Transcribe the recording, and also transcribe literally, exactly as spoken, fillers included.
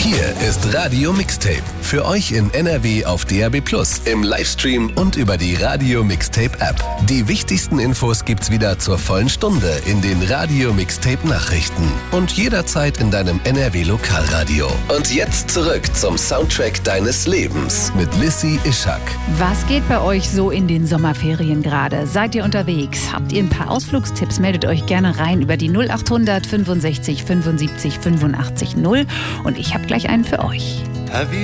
Hier ist Radio Mixtape. Für euch in N R W auf D A B plus, im Livestream und über die Radio Mixtape App. Die wichtigsten Infos gibt's wieder zur vollen Stunde in den Radio Mixtape Nachrichten und jederzeit in deinem N R W Lokalradio. Und jetzt zurück zum Soundtrack deines Lebens mit Lissy Ischak. Was geht bei euch so in den Sommerferien gerade? Seid ihr unterwegs? Habt ihr ein paar Ausflugstipps? Meldet euch gerne rein über die null acht hundert fünfundsechzig fünfundsiebzig fünfundachtzig null und ich habe gleich einen für euch. Have you